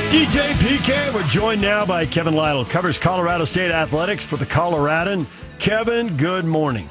DJ PK, we're joined now by Kevin Lytle, covers Colorado State athletics for the Coloradan. Kevin, good morning.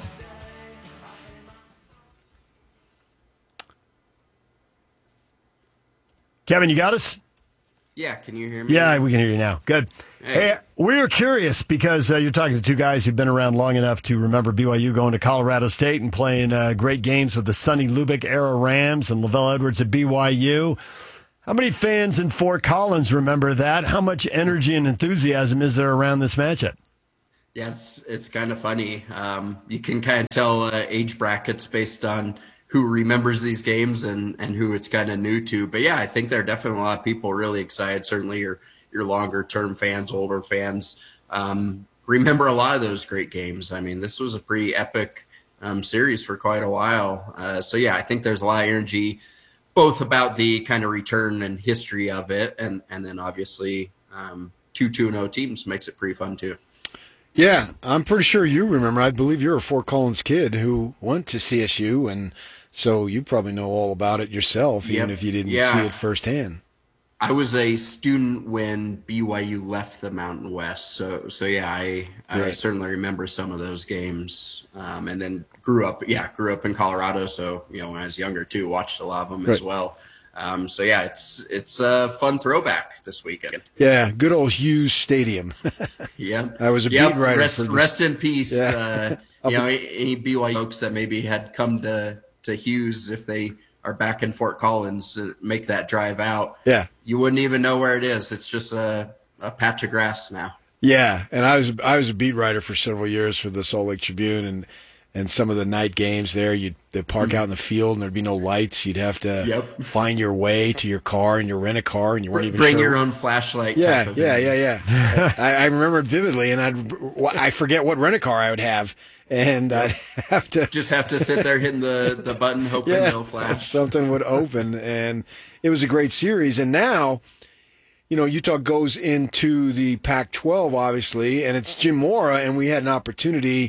Kevin, you got us? Yeah, can you hear me? Yeah, we can hear you now. Good. Hey, we were curious because you're talking to two guys who've been around long enough to remember BYU going to Colorado State and playing great games with the Sonny Lubick-era Rams and Lavelle Edwards at BYU. How many fans in Fort Collins remember that? How much energy and enthusiasm is there around this matchup? Yeah, it's kind of funny. You can kind of tell age brackets based on who remembers these games and who it's kind of new to. But yeah, I think there are definitely a lot of people really excited. Certainly your longer term fans, older fans, remember a lot of those great games. I mean, this was a pretty epic series for quite a while. So yeah, I think there's a lot of energy, both about the kind of return and history of it, and then obviously 2-2-0 teams makes it pretty fun too. Yeah, I'm pretty sure you remember. I believe you're a Fort Collins kid who went to CSU, and so you probably know all about it yourself, even if you didn't see it firsthand. I was a student when BYU left the Mountain West, so yeah, I certainly remember some of those games, and then grew up in Colorado, so when I was younger too, watched a lot of them as well. So yeah, it's a fun throwback this weekend. Yeah, good old Hughes Stadium. Yeah, I was a beat writer. Rest in peace. Yeah. Any BYU folks that maybe had come to Hughes, if they are back in Fort Collins, make that drive out. Yeah, you wouldn't even know where it is. It's just a patch of grass now. Yeah, and I was a beat writer for several years for the Salt Lake Tribune, and some of the night games there, they'd park out in the field and there'd be no lights. You'd have to find your way to your car, and you rent a car, and you weren't even bring sure. your own flashlight. Yeah. I remember it vividly, and I forget what rent a car I would have, and I'd have to sit there hitting the button, hoping no flash. Something would open, and it was a great series. And now, Utah goes into the Pac-12, obviously, and it's Jim Mora, and we had an opportunity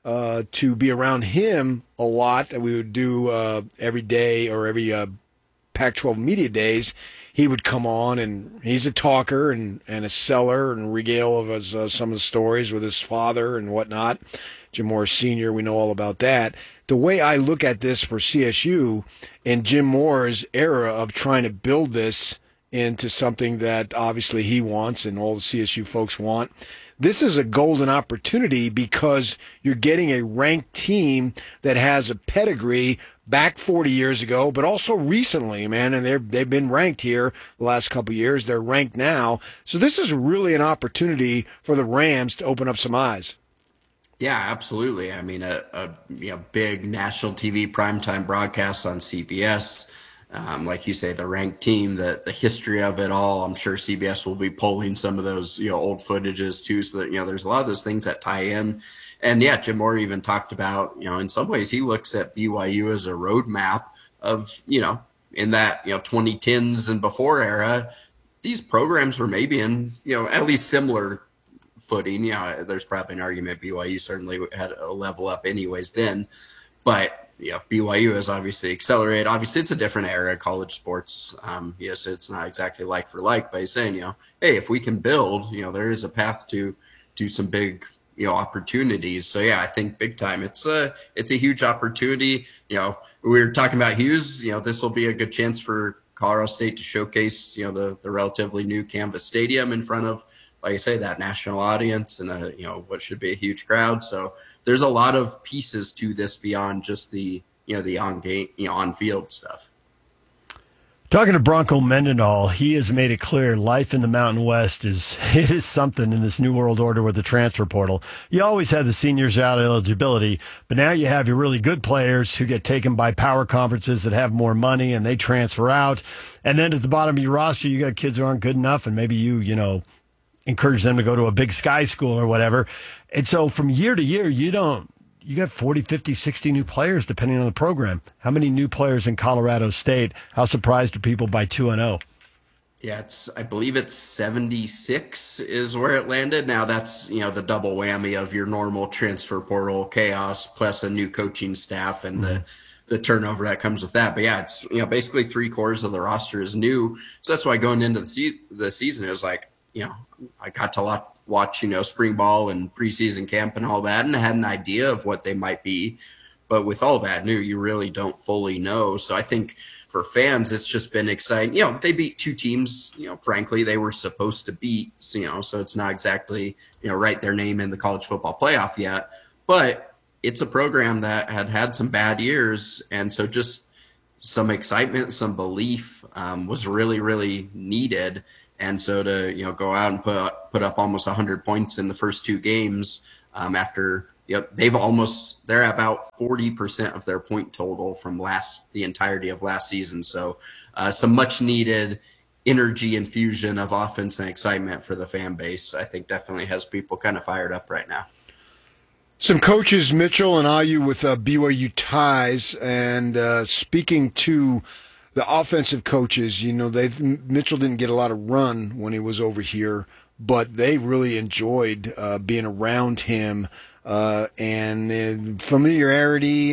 to be around him a lot. We would do every day or every Pac-12 media days. He would come on, and he's a talker and a seller and regale of us some of the stories with his father and whatnot. Jim Mora Sr., we know all about that. The way I look at this for CSU and Jim Mora's era of trying to build this into something that obviously he wants and all the CSU folks want, this is a golden opportunity because you're getting a ranked team that has a pedigree back 40 years ago, but also recently, man, and they've been ranked here the last couple of years. They're ranked now. So this is really an opportunity for the Rams to open up some eyes. Yeah, absolutely. I mean, a big national TV primetime broadcast on CBS. Like you say, the ranked team, the history of it all. I'm sure CBS will be pulling some of those, old footages too. So that, there's a lot of those things that tie in. And yeah, Jim Mora even talked about, in some ways he looks at BYU as a roadmap of, in that, 2010s and before era, these programs were maybe in, at least similar footing. There's probably an argument BYU certainly had a level up anyways then, but BYU has obviously accelerated. Obviously, it's a different era of college sports. Yes, it's not exactly like for like, but he's saying, hey, if we can build, there is a path to some big, opportunities. So yeah, I think big time. It's a huge opportunity. We were talking about Hughes. This will be a good chance for Colorado State to showcase, the relatively new Canvas Stadium in front of, like I say, that national audience and what should be a huge crowd. So there's a lot of pieces to this beyond just the the on game on field stuff. Talking to Bronco Mendenhall, he has made it clear life in the Mountain West is something in this new world order with the transfer portal. You always had the seniors out eligibility, but now you have your really good players who get taken by power conferences that have more money and they transfer out. And then at the bottom of your roster, you got kids who aren't good enough, and maybe you encourage them to go to a big sky school or whatever. And so from year to year, you got 40, 50, 60 new players depending on the program. How many new players in Colorado State? How surprised are people by 2-0? Yeah, I believe it's 76 is where it landed. Now that's, the double whammy of your normal transfer portal chaos plus a new coaching staff and the the turnover that comes with that. But yeah, it's, basically 3/4 of the roster is new. So that's why going into the season, it was like, I got to watch, spring ball and preseason camp and all that, and I had an idea of what they might be. But with all that new, you really don't fully know. So I think for fans, it's just been exciting. They beat two teams, frankly, they were supposed to beat, so it's not exactly, write their name in the college football playoff yet. But it's a program that had some bad years. And so just some excitement, some belief was really, really needed. And so to, go out and put up almost 100 points in the first two games after, they're about 40% of their point total from the entirety of last season. So some much needed energy infusion of offense and excitement for the fan base, I think definitely has people kind of fired up right now. Some coaches, Mitchell and IU with BYU ties, and speaking to the offensive coaches, Mitchell didn't get a lot of run when he was over here, but they really enjoyed being around him and the familiarity.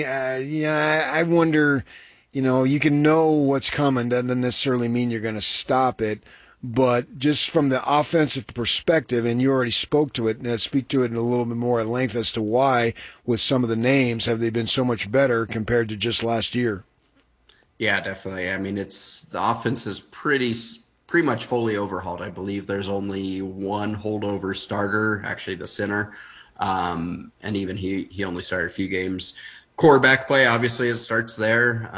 I wonder, you can know what's coming. Doesn't necessarily mean you're going to stop it. But just from the offensive perspective, and you already spoke to it, and speak to it in a little bit more at length as to why, with some of the names, have they been so much better compared to just last year? Yeah, definitely. I mean, the offense is pretty much fully overhauled. I believe there's only one holdover starter, actually the center, and even he only started a few games. Quarterback play, obviously, it starts there.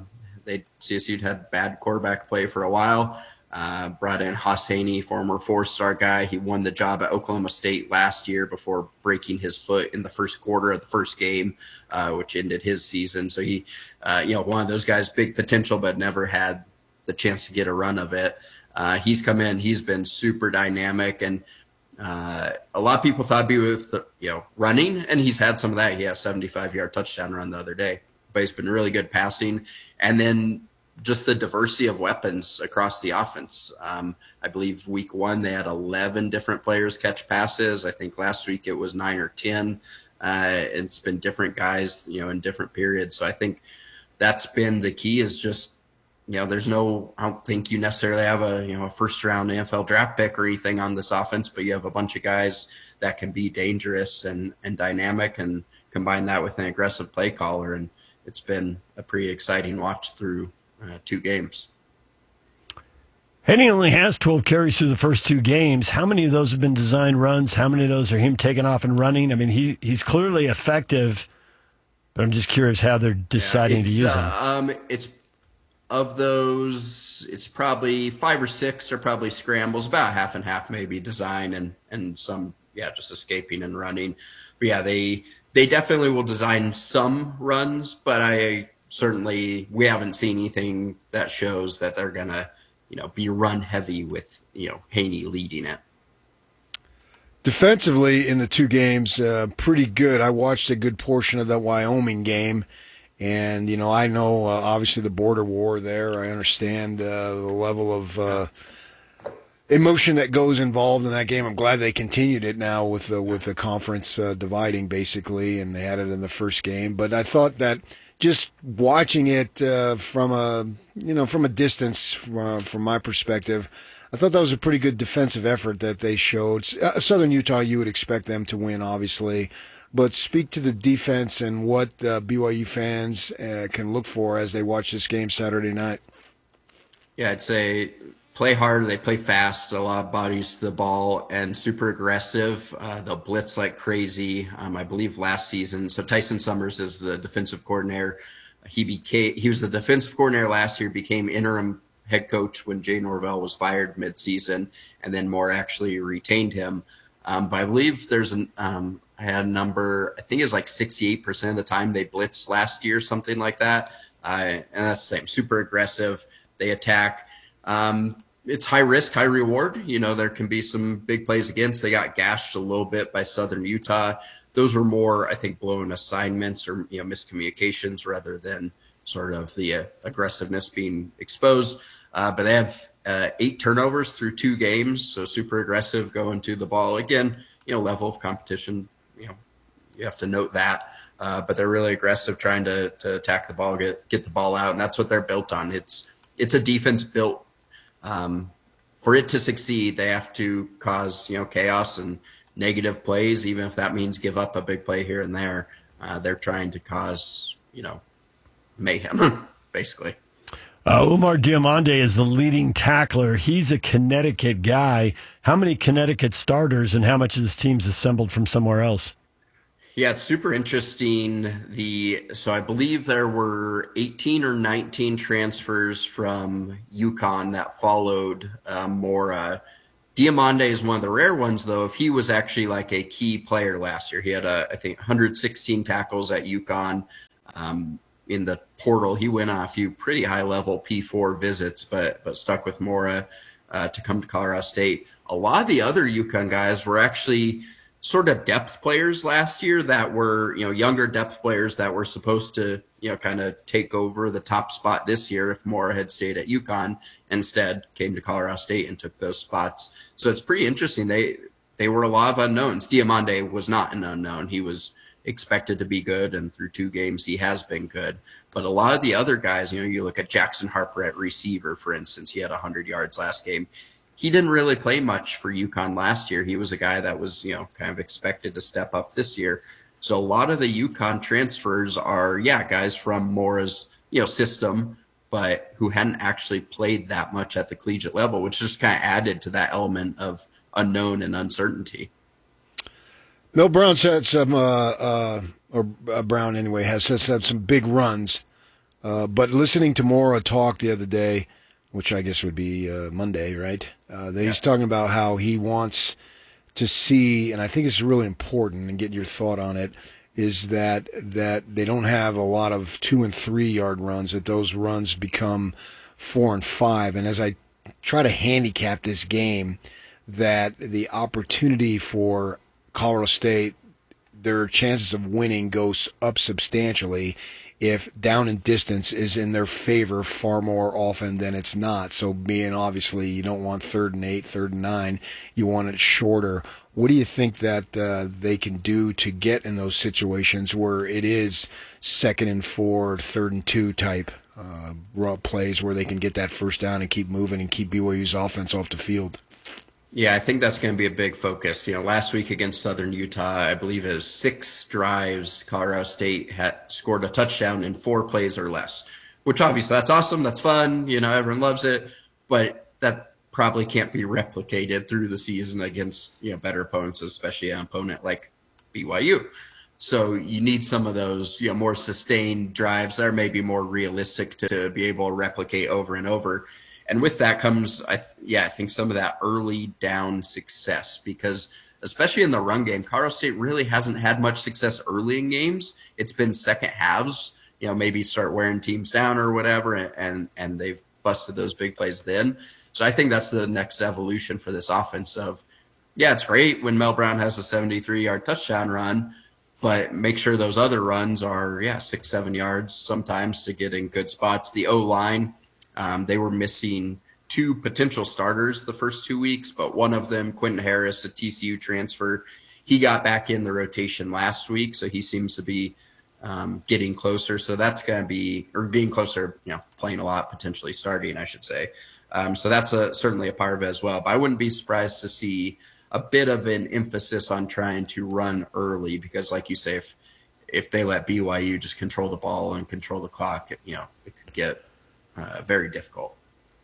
CSU'd had bad quarterback play for a while. Brought in Haas Haney, former 4-star guy. He won the job at Oklahoma State last year before breaking his foot in the first quarter of the first game, which ended his season. So he, one of those guys, big potential, but never had the chance to get a run of it. He's come in. He's been super dynamic, and a lot of people thought he'd be with running, and he's had some of that. He had a 75-yard touchdown run the other day, but he's been really good passing, and then just the diversity of weapons across the offense. I believe week 1 they had 11 different players catch passes. I think last week it was 9 or 10. It's been different guys, in different periods. So I think that's been the key, is just, I don't think you necessarily have a first round NFL draft pick or anything on this offense, but you have a bunch of guys that can be dangerous and dynamic, and combine that with an aggressive play caller. And it's been a pretty exciting watch through 2 games. Haney only has 12 carries through the first 2 games. How many of those have been designed runs? How many of those are him taking off and running? I mean, he's clearly effective, but I'm just curious how they're deciding to use him. It's of those, it's probably 5 or 6 are probably scrambles, about half and half maybe design, and some, just escaping and running. But yeah, they definitely will design some runs, but we haven't seen anything that shows that they're going to, be run heavy with, Haney leading it. Defensively in the 2 games, pretty good. I watched a good portion of that Wyoming game, and, I know obviously the border war there. I understand the level of emotion that goes involved in that game. I'm glad they continued it now with the conference dividing basically, and they had it in the first game. But I thought that just watching it from a distance, from my perspective, I thought that was a pretty good defensive effort that they showed. Southern Utah, you would expect them to win, obviously. But speak to the defense and what BYU fans can look for as they watch this game Saturday night. Yeah, I'd say play hard. They play fast, a lot of bodies to the ball, and super aggressive. They'll blitz like crazy. I believe last season, so Tyson Summers is the defensive coordinator. He was the defensive coordinator last year, became interim head coach when Jay Norvell was fired midseason, and then Moore actually retained him. But I believe I had a number, I think it was like 68% of the time they blitzed last year, something like that. And that's the same, super aggressive. They attack. It's high risk, high reward. There can be some big plays against. They got gashed a little bit by Southern Utah. Those were more, I think, blown assignments or miscommunications rather than sort of the aggressiveness being exposed. But they have 8 turnovers through 2 games, so super aggressive going to the ball. Again, level of competition, you have to note that. But they're really aggressive, trying to attack the ball, get the ball out, and that's what they're built on. It's a defense built for it to succeed. They have to cause chaos and negative plays, even if that means give up a big play here and there. They're trying to cause mayhem, basically. Umar Diomande is the leading tackler. He's a Connecticut guy. How many Connecticut starters and how much of this team's assembled from somewhere else? Yeah, it's super interesting. So I believe there were 18 or 19 transfers from UConn that followed Mora. Diomande is one of the rare ones, though. If he was actually like a key player last year, he had I think 116 tackles at UConn. In the portal, he went on a few pretty high level P4 visits, but stuck with Mora to come to Colorado State. A lot of the other UConn guys were actually sort of depth players last year that were, younger depth players that were supposed to, kind of take over the top spot this year if Mora had stayed at UConn. Instead, came to Colorado State and took those spots. So it's pretty interesting. They were a lot of unknowns. Diomande was not an unknown. He was expected to be good, and through 2 games he has been good. But a lot of the other guys, you look at Jackson Harper at receiver, for instance. He had 100 yards last game. He didn't really play much for UConn last year. He was a guy that was kind of expected to step up this year. So a lot of the UConn transfers are guys from Mora's system, but who hadn't actually played that much at the collegiate level, which just kind of added to that element of unknown and uncertainty. Mel Brown's had some, Brown anyway, has had some big runs. But listening to Mora talk the other day, which I guess would be Monday, right? He's talking about how he wants to see, and I think it's really important, and get your thought on it, is that they don't have a lot of 2 and 3 yard runs, that those runs become 4 and 5. And as I try to handicap this game, that the opportunity for Colorado State, their chances of winning goes up substantially if down and distance is in their favor far more often than it's not. So being obviously you don't want 3rd and 8, 3rd and 9, you want it shorter. What do you think that they can do to get in those situations where it is 2nd and 4, 3rd and 2 type plays where they can get that first down and keep moving and keep BYU's offense off the field? Yeah, I think that's going to be a big focus. Last week against Southern Utah, I believe it was 6 drives. Colorado State had scored a touchdown in 4 plays or less, which obviously that's awesome. That's fun. Everyone loves it, but that probably can't be replicated through the season against, better opponents, especially an opponent like BYU. So you need some of those, more sustained drives that are maybe more realistic to be able to replicate over and over. And with that comes, I think some of that early down success, because especially in the run game, Colorado State really hasn't had much success early in games. It's been second halves, maybe start wearing teams down or whatever, and they've busted those big plays then. So I think that's the next evolution for this offense of, it's great when Mel Brown has a 73-yard touchdown run, but make sure those other runs are, 6-7 yards sometimes to get in good spots. The O-line, they were missing 2 potential starters the first 2 weeks, but one of them, Quentin Harris, a TCU transfer, he got back in the rotation last week, so he seems to be getting closer. So that's going to be, or getting closer, playing a lot, potentially starting, I should say. So that's certainly a part of it as well. But I wouldn't be surprised to see a bit of an emphasis on trying to run early, because like you say, if they let BYU just control the ball and control the clock, it could get very difficult.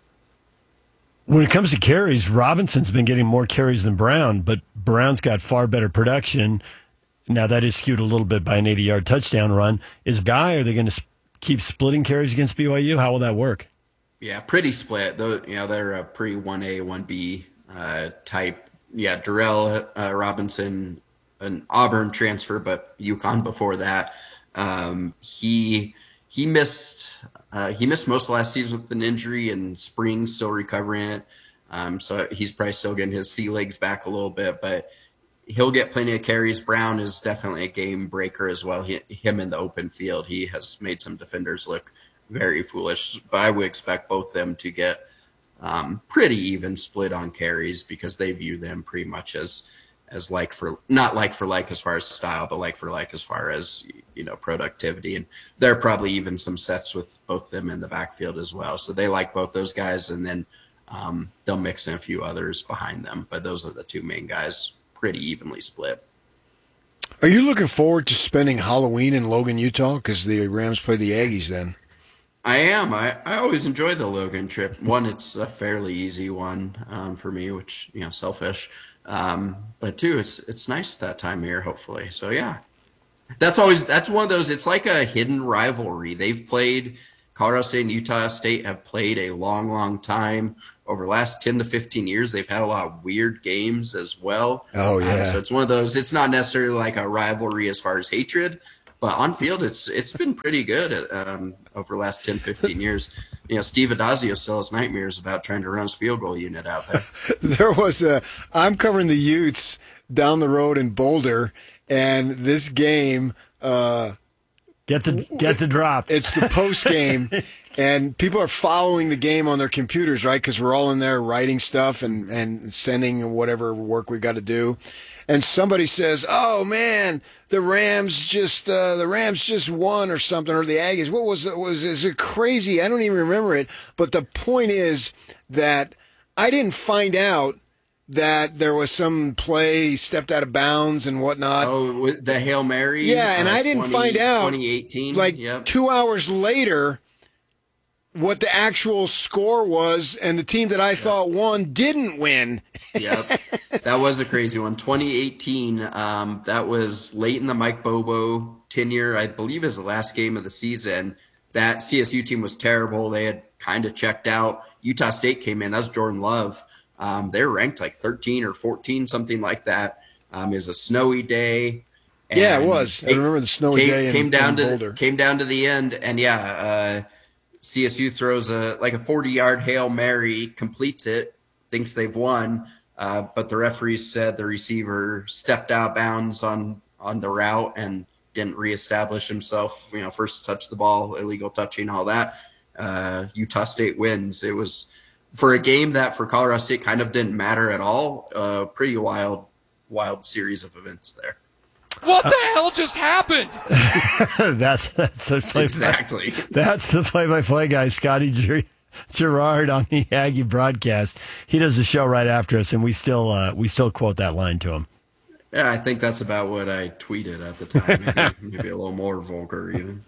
When it comes to carries, Robinson's been getting more carries than Brown, but Brown's got far better production. Now, that is skewed a little bit by an 80-yard touchdown run. Are they going to keep splitting carries against BYU? How will that work? Yeah, pretty split. They're a pretty 1A, 1B type. Yeah, Darrell Robinson, an Auburn transfer, but UConn before that. He missed most of last season with an injury, and spring still recovering it. So he's probably still getting his sea legs back a little bit, but he'll get plenty of carries. Brown is definitely a game breaker as well. Him in the open field, he has made some defenders look very foolish. But I would expect both them to get pretty even split on carries, because they view them pretty much as as like for not like for like as far as style, but like for like as far as productivity. And there are probably even some sets with both them in the backfield as well. So they like both those guys, and then they'll mix in a few others behind them. But those are the two main guys, pretty evenly split. Are you looking forward to spending Halloween in Logan, Utah? Because the Rams play the Aggies then. I am. I always enjoy the Logan trip. One, it's a fairly easy one for me, which, selfish. But two, it's nice that time of year, hopefully. So, yeah. That's one of those, it's like a hidden rivalry. They've played, Colorado State and Utah State have played a long, long time. Over the last 10 to 15 years, they've had a lot of weird games as well. Oh, yeah. So it's one of those, it's not necessarily like a rivalry as far as hatred, but on field, it's been pretty good over the last 10, 15 years. Steve Adazio still has nightmares about trying to run his field goal unit out there. I'm covering the Utes down the road in Boulder, and this game Get the drop. It's the post game, and people are following the game on their computers, right? Because we're all in there writing stuff and sending whatever work we got to do. And somebody says, "Oh man, the Rams just won or something, or the Aggies." What was it? Is it crazy? I don't even remember it. But the point is that I didn't find out that there was some play stepped out of bounds and whatnot. Oh, the Hail Mary? Yeah, and I didn't find out 2018. like 2 hours later what the actual score was, and the team that I thought won didn't win. Yep. That was a crazy one. 2018, that was late in the Mike Bobo tenure, I believe is the last game of the season. That CSU team was terrible. They had kind of checked out. Utah State came in. That was Jordan Love. They were ranked like 13 or 14, something like that. It was a snowy day. Yeah, it was. I remember the snowy day in Boulder. Came down to the end, and CSU throws a 40-yard Hail Mary, completes it, thinks they've won, but the referees said the receiver stepped out of bounds on the route and didn't reestablish himself. First touch the ball, illegal touching, all that. Utah State wins. It was, for a game that for Colorado State kind of didn't matter at all, a pretty wild series of events there. What the hell just happened? That's a play. Exactly. That's the play-by-play guy, Scotty Gerard on the Aggie broadcast. He does a show right after us, and we still quote that line to him. Yeah, I think that's about what I tweeted at the time. Maybe a little more vulgar even.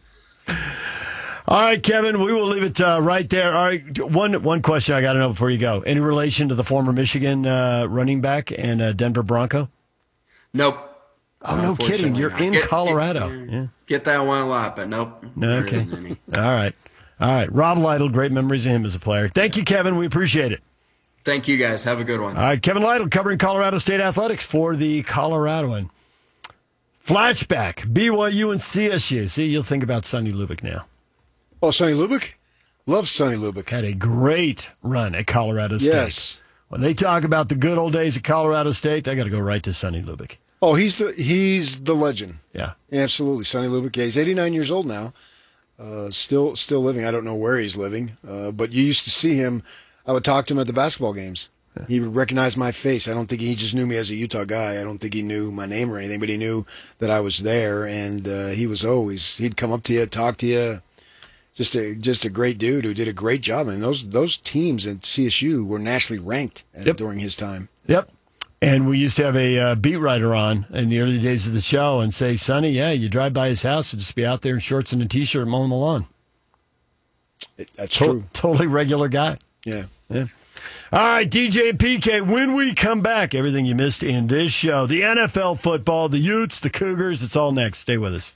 All right, Kevin, we will leave it right there. All right, one question I got to know before you go. Any relation to the former Michigan running back and Denver Bronco? Nope. Oh, no kidding. You're in Colorado. Get that one a lot, but nope. No, okay. All right. Rob Lytle, great memories of him as a player. Thank you, Kevin. We appreciate it. Thank you, guys. Have a good one. All right, Kevin Lytle covering Colorado State athletics for the Coloradoan. Flashback, BYU and CSU. See, you'll think about Sonny Lubick now. Oh, Sonny Lubick? Love Sonny Lubick. Had a great run at Colorado State. Yes. When they talk about the good old days at Colorado State, they got to go right to Sonny Lubick. Oh, he's the legend. Yeah. Absolutely. Sonny Lubick. Yeah, he's 89 years old now. Still living. I don't know where he's living. But you used to see him. I would talk to him at the basketball games. Yeah. He would recognize my face. I don't think he just knew me as a Utah guy. I don't think he knew my name or anything, but he knew that I was there. And he'd come up to you, talk to you. Just a great dude who did a great job. And those teams at CSU were nationally ranked during his time. Yep. And we used to have a beat writer on in the early days of the show and say, Sonny, you drive by his house and just be out there in shorts and a T-shirt mowing the lawn. That's true. Totally regular guy. Yeah. All right, DJ and PK, when we come back, everything you missed in this show, the NFL football, the Utes, the Cougars, it's all next. Stay with us.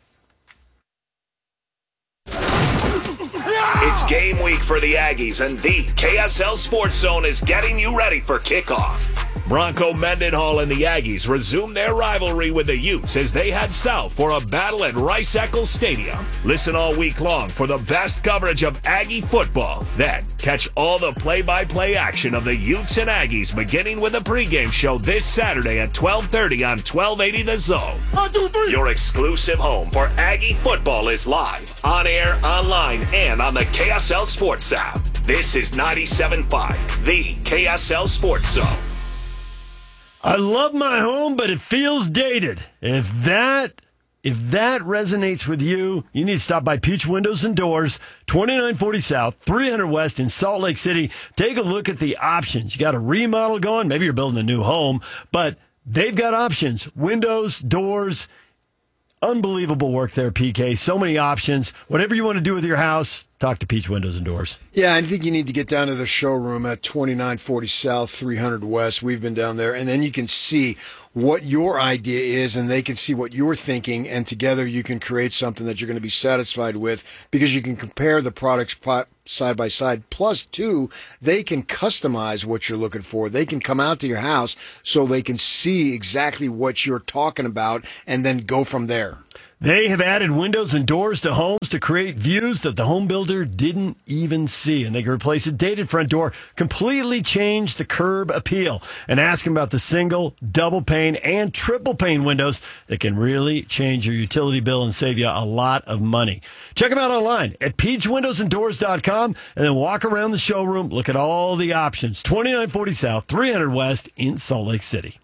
It's game week for the Aggies, and the KSL Sports Zone is getting you ready for kickoff. Bronco Mendenhall and the Aggies resume their rivalry with the Utes as they head south for a battle at Rice-Eccles Stadium. Listen all week long for the best coverage of Aggie football. Then catch all the play-by-play action of the Utes and Aggies beginning with a pregame show this Saturday at 12:30 on 1280 The Zone. 1, 2, 3. Your exclusive home for Aggie football is live, on air, online, and on the KSL Sports app. This is 97.5, the KSL Sports Zone. I love my home, but it feels dated. If that resonates with you, you need to stop by Peach Windows and Doors, 2940 South, 300 West in Salt Lake City. Take a look at the options. You got a remodel going. Maybe you're building a new home, but they've got options. Windows, doors, unbelievable work there, PK. So many options. Whatever you want to do with your house, talk to Peach Windows and Doors. Yeah, I think you need to get down to the showroom at 2940 South, 300 West. We've been down there, and then you can see what your idea is, and they can see what you're thinking, and together you can create something that you're going to be satisfied with because you can compare the products side by side. Plus, too, they can customize what you're looking for. They can come out to your house so they can see exactly what you're talking about and then go from there. They have added windows and doors to homes to create views that the home builder didn't even see. And they can replace a dated front door, completely change the curb appeal. And ask them about the single, double pane, and triple pane windows that can really change your utility bill and save you a lot of money. Check them out online at peachwindowsanddoors.com and then walk around the showroom. Look at all the options. 2940 South, 300 West in Salt Lake City.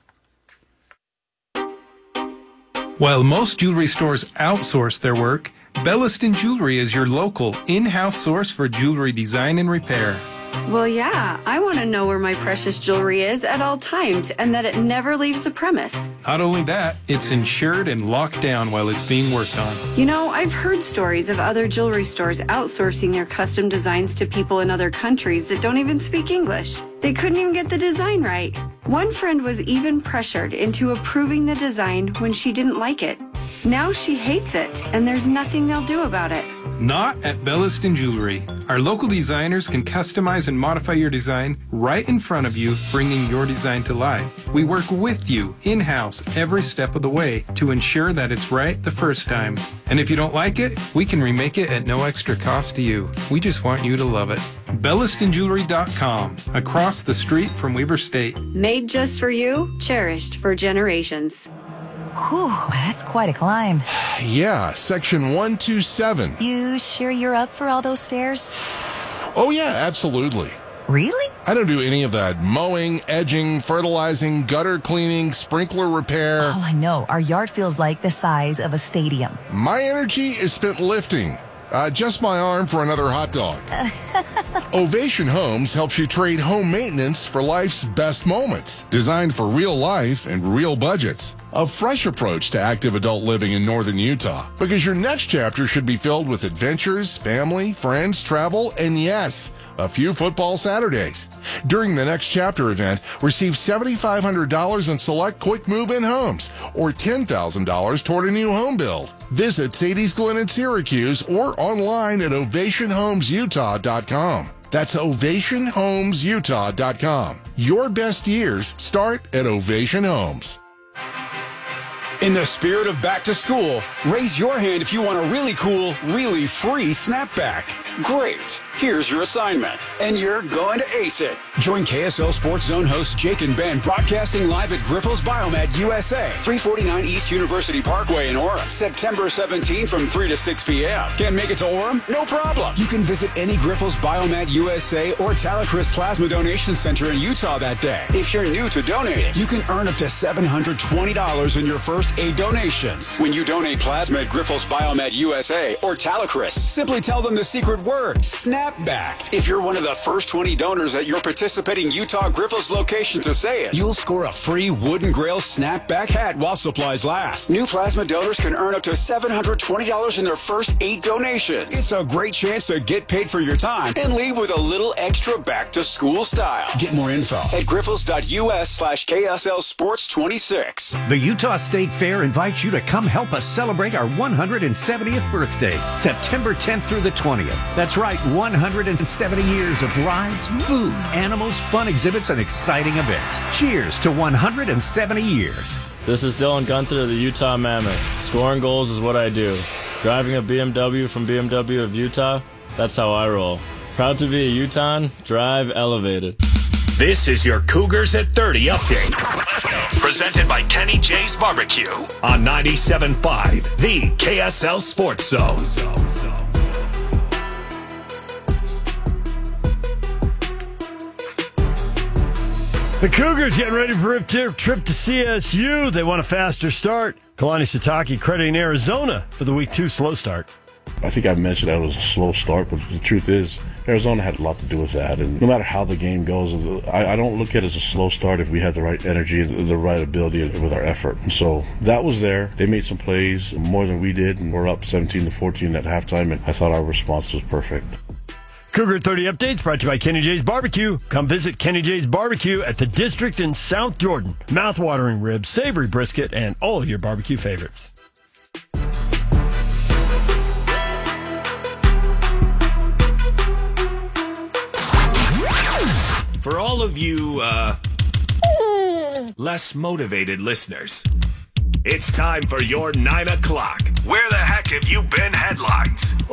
While most jewelry stores outsource their work, Belliston Jewelry is your local in-house source for jewelry design and repair. Well, yeah, I want to know where my precious jewelry is at all times and that it never leaves the premise. Not only that, it's insured and locked down while it's being worked on. You know, I've heard stories of other jewelry stores outsourcing their custom designs to people in other countries that don't even speak English. They couldn't even get the design right. One friend was even pressured into approving the design when she didn't like it. Now she hates it, and there's nothing they'll do about it. Not at Belliston Jewelry. Our local designers can customize and modify your design right in front of you, bringing your design to life. We work with you in-house every step of the way to ensure that it's right the first time. And if you don't like it, we can remake it at no extra cost to you. We just want you to love it. BellistonJewelry.com, across the street from Weber State. Made just for you, cherished for generations. Whew, that's quite a climb. Yeah, section 127. You sure you're up for all those stairs? Oh, yeah, absolutely. Really? I don't do any of that mowing, edging, fertilizing, gutter cleaning, sprinkler repair. Oh, I know. Our yard feels like the size of a stadium. My energy is spent lifting. Just my arm for another hot dog. Ovation Homes helps you trade home maintenance for life's best moments. Designed for real life and real budgets. A fresh approach to active adult living in northern Utah. Because your next chapter should be filled with adventures, family, friends, travel, and yes, a few football Saturdays. During the Next Chapter event, receive $7,500 in select quick move-in homes or $10,000 toward a new home build. Visit Sadie's Glen in Syracuse or online at ovationhomesutah.com. That's ovationhomesutah.com. Your best years start at Ovation Homes. In the spirit of back to school, raise your hand if you want a really cool, really free snapback. Great. Here's your assignment. And you're going to ace it. Join KSL Sports Zone hosts Jake and Ben broadcasting live at Grifols Biomed USA, 349 East University Parkway in Orem, September 17 from 3 to 6 p.m. Can't make it to Orem? No problem. You can visit any Grifols Biomed USA or Talacris Plasma Donation Center in Utah that day. If you're new to donating, you can earn up to $720 in your first 8 donations. When you donate plasma at Grifols Biomed USA or Talacris, simply tell them the secret word, snapback. If you're one of the first 20 donors at your participating Utah Grifols location to say it, you'll score a free Wooden Grail snapback hat while supplies last. New plasma donors can earn up to $720 in their first 8 donations. It's a great chance to get paid for your time and leave with a little extra back to school style. Get more info at grifols.us/KSL Sports 26. The Utah State Fair invites you to come help us celebrate our 170th birthday, September 10th through the 20th. That's right, 170 years of rides, food, animals, fun exhibits, and exciting events. Cheers to 170 years. This is Dylan Gunther of the Utah Mammoth. Scoring goals is what I do. Driving a BMW from BMW of Utah, that's how I roll. Proud to be a Utahn, drive elevated. This is your Cougars at 30 update. Presented by Kenny J's Barbecue on 97.5, the KSL Sports Zone. The Cougars getting ready for a trip to CSU. They want a faster start. Kalani Sitake crediting Arizona for the Week 2 slow start. I think I mentioned that it was a slow start, but the truth is, Arizona had a lot to do with that. And no matter how the game goes, I don't look at it as a slow start if we have the right energy and the right ability with our effort. So that was there. They made some plays more than we did, and we're up 17-14 at halftime, and I thought our response was perfect. Cougar 30 updates brought to you by Kenny J's Barbecue. Come visit Kenny J's Barbecue at the District in South Jordan. Mouth-watering ribs, savory brisket, and all of your barbecue favorites. For all of you, less motivated listeners, it's time for your 9 o'clock. Where the heck have you been headlines?